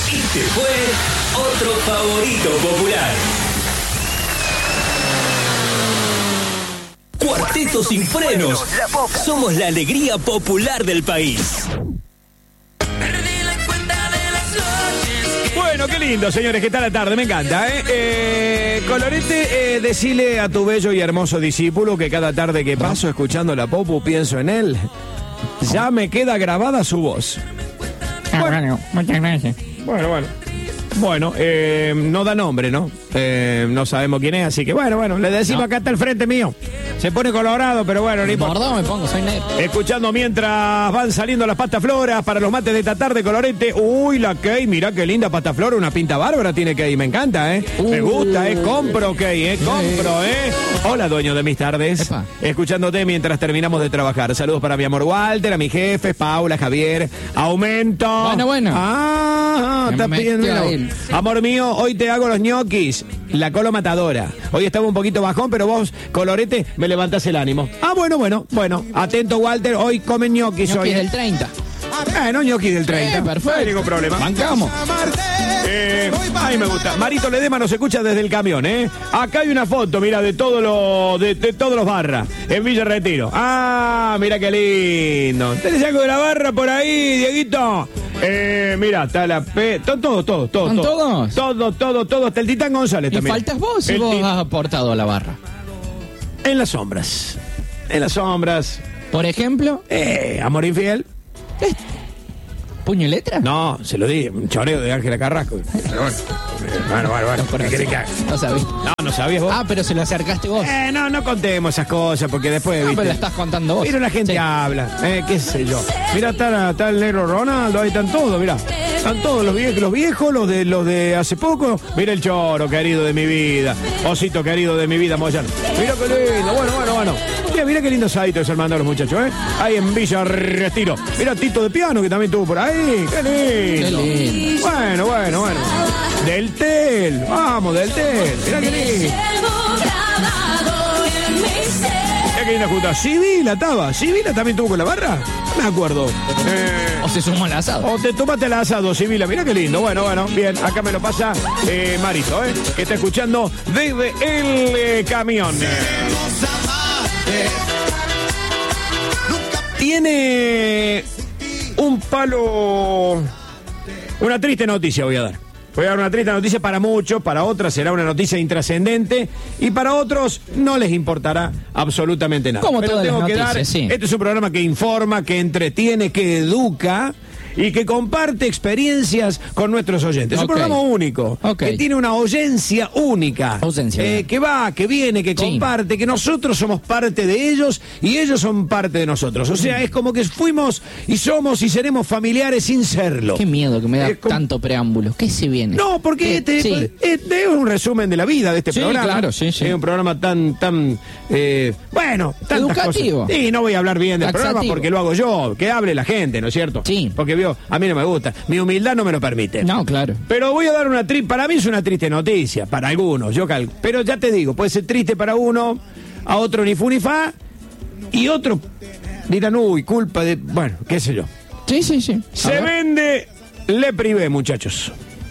Este fue otro favorito popular. Cuarteto sin frenos. Somos la alegría popular del país. Bueno, qué lindo, señores, que está la tarde, me encanta, Colorete, decile a tu bello y hermoso discípulo que cada tarde que paso escuchando la Popu pienso en él. Ya me queda grabada su voz. Bueno, muchas gracias. Bueno, no da nombre, ¿no? No sabemos quién es, así que bueno, le decimos acá está el frente mío. Se pone colorado, pero bueno, ni Mordo me pongo, soy negro. Escuchando mientras van saliendo las pastafloras para los mates de esta tarde, Colorete. Uy, la Key, mirá qué linda pastaflora, una pinta bárbara tiene Key, me encanta, Me gusta, compro Key, compro, Hola, dueño de mis tardes. Epa. Escuchándote mientras terminamos de trabajar. Saludos para mi amor Walter, a mi jefe, Paula, Javier. Aumento. Bueno. Ah, está pidiendo. Amor mío, hoy te hago los ñoquis. La Colo matadora. Hoy estaba un poquito bajón, pero vos, Colorete, me levantás el ánimo. Ah, bueno. Atento, Walter, hoy comen ñoquis. Ñoquis hoy. del 30. No ñoquis del 30. Perfecto. No hay ningún problema. Bancamos. Ay, me gusta. Marito Ledema nos escucha desde el camión, Acá hay una foto, mira, de todos los barras en Villa Retiro. Ah, mira qué lindo. ¿Tenés algo de la barra por ahí, Dieguito? Mira, está la P. Todo. ¿Son todos? Todo. Hasta el Titán González Y también. faltas vos si vos has aportado a la barra. En las sombras. Por ejemplo, Amor infiel. ¿puño y letra? No, se lo di, un choreo de Ángela Carrasco. Pero bueno. ¿Qué querés que haga? No sabía. No sabías vos. Pero se lo acercaste vos. No contemos esas cosas, porque después, No, ¿viste? pero la estás contando vos. Pero la gente Sí. habla, qué sé yo. Mira, está el negro Ronaldo, ahí están todos, mirá. Están todos los viejos, los de hace poco. Mira el choro querido de mi vida. Osito querido de mi vida, Moyano. Mira qué lindo, bueno. Mira qué lindo asadito se armando los muchachos, Ahí en Villa Retiro. Mira Tito de Piano, que también estuvo por ahí. Qué lindo. Bueno. Del Tel, vamos, del Tel. Mira qué lindo. Mira qué linda junta. Sibila también estuvo con la barra. No me acuerdo. O se sumó al asado. O te tomaste el asado, Sibila. Mira qué lindo. Bueno. Bien, acá me lo pasa Marito, que está escuchando desde el camión. Tiene un palo. Una triste noticia voy a dar. Voy a dar una triste noticia para muchos, para otras será una noticia intrascendente y para otros no les importará absolutamente nada. Como pero todas tengo las que noticias, dar. sí. Este es un programa que informa, que entretiene, que educa y que comparte experiencias con nuestros oyentes. Es un programa único, que tiene una oyencia única, que va, que viene, que comparte, que nosotros somos parte de ellos y ellos son parte de nosotros. O sea, es como que fuimos y somos y seremos familiares sin serlo. Qué miedo que me da tanto preámbulo. ¿Qué se viene? No, porque este es un resumen de la vida de este programa. Claro, sí. Es un programa tan tantas educativo. Cosas. Y no voy a hablar bien del Taxativo. programa porque lo hago yo, que hable la gente, ¿no es cierto? Sí. Porque a mí no me gusta, mi humildad no me lo permite. No, claro. Pero voy a dar para mí es una triste noticia, para algunos, pero ya te digo, puede ser triste para uno, a otro ni fu ni fa, y otro dirán, uy, culpa de, bueno, qué sé yo. Sí. Se vende Le Privé, muchachos.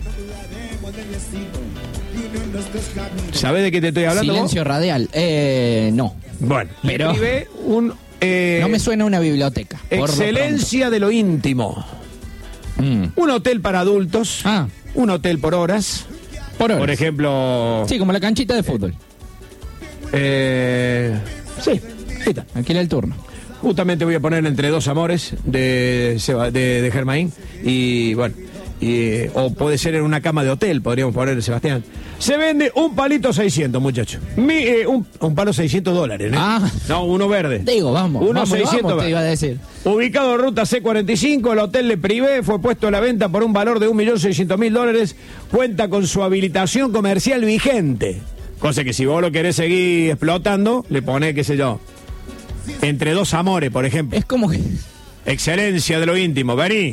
¿Sabés de qué te estoy hablando? Silencio vos? radial. No. Bueno, pero Le Privé, no me suena a una biblioteca. Excelencia de lo íntimo. Un hotel para adultos. Un hotel por horas. Por ejemplo. Sí, como la canchita de fútbol. Sí, ahí está. Aquí era el turno. Justamente voy a poner Entre dos amores de Germain. Y bueno. O puede ser en una cama de hotel, podríamos poner, Sebastián. Se vende un palito 600, muchachos. Un palo $600, No, uno verde. Digo, vamos. Uno 600. Te iba a decir. Ubicado en ruta C45, el hotel Le Privé fue puesto a la venta por un valor de $1.600.000. Cuenta con su habilitación comercial vigente. Cosa que si vos lo querés seguir explotando, le ponés, qué sé yo, Entre dos amores, por ejemplo. Es como que... Excelencia de lo íntimo, vení.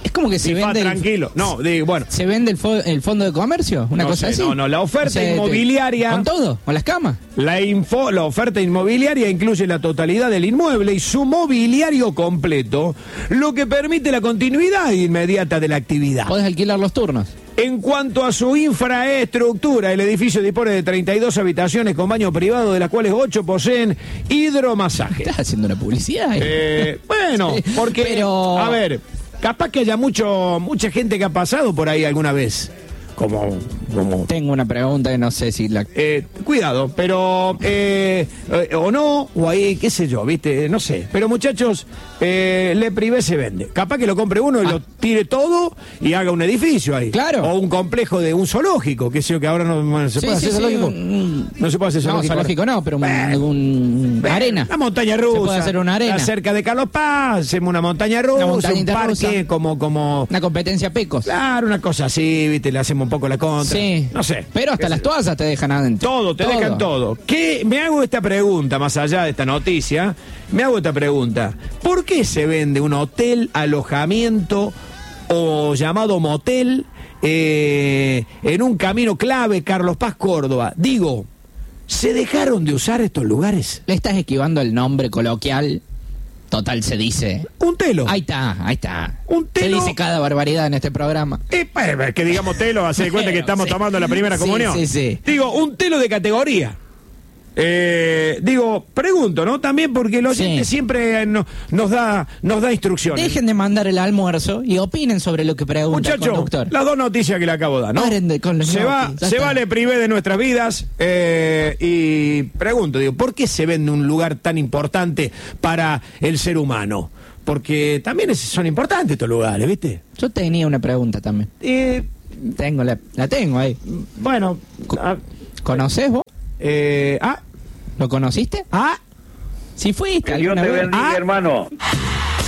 Es como que se vende. Tranquilo. No, bueno. ¿Se vende el fondo de comercio? ¿Una cosa así? No, la oferta inmobiliaria. ¿Con todo? ¿Con las camas? La oferta inmobiliaria incluye la totalidad del inmueble y su mobiliario completo, lo que permite la continuidad inmediata de la actividad. Podés alquilar los turnos. En cuanto a su infraestructura, el edificio dispone de 32 habitaciones con baño privado, de las cuales 8 poseen hidromasaje. ¿Estás haciendo una publicidad? Bueno, sí, porque, pero... a ver, capaz que haya mucha gente que ha pasado por ahí alguna vez. Como tengo una pregunta que no sé si la... cuidado, pero o no, o ahí, qué sé yo, viste, no sé. Pero muchachos, Le Privé se vende. Capaz que lo compre uno y lo tire todo y haga un edificio ahí. Claro. O un complejo de un zoológico, que sé yo, que ahora no se puede hacer zoológico. No se puede hacer zoológico. No, zoológico no, pero una arena. Una montaña rusa. Se puede hacer una arena. Cerca de Carlos Paz, hacemos una montaña rusa, un parque rusa. como... Una competencia Pecos. Claro, una cosa así, viste, le hacemos un poco la contra. Sí. No sé. Pero hasta las toallas te dejan adentro. Todo, te dejan todo. Me hago esta pregunta, más allá de esta noticia, me hago esta pregunta. ¿Por qué se vende un hotel, alojamiento o llamado motel en un camino clave, Carlos Paz, Córdoba? Digo, ¿se dejaron de usar estos lugares? Le estás esquivando el nombre coloquial. Total, se dice. Un telo. Ahí está. Un telo. Se dice cada barbaridad en este programa. Que digamos telo, hace de cuenta que estamos tomando la primera comunión. Sí. Digo, un telo de categoría. Pregunto, ¿no? También porque el oyente siempre nos da instrucciones. Dejen de mandar el almuerzo y opinen sobre lo que pregunta el conductor. Muchachos, las dos noticias que le acabo de dar, ¿no? Se va Le Privé de nuestras vidas y pregunto, ¿por qué se vende un lugar tan importante para el ser humano? Porque también son importantes estos lugares, ¿viste? Yo tenía una pregunta también. La tengo ahí. Bueno, ¿conocés vos? ¿Lo conociste? Ah, ¿Sí fuiste? Que Dios te bendiga, hermano.